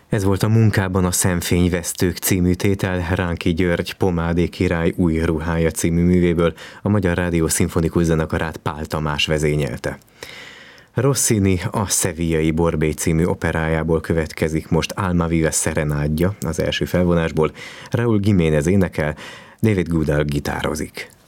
Ez volt a Munkában a szemfényvesztők című tétel Ránki György Pomádé király új ruhája című művéből, a Magyar Rádió Szimfonikus Zenekarát Pál Tamás vezényelte. Rossini a Sevillai Borbé című operájából következik most Almaviva Serenádja az első felvonásból, Raúl Giménez énekel, David Goodall gitározik.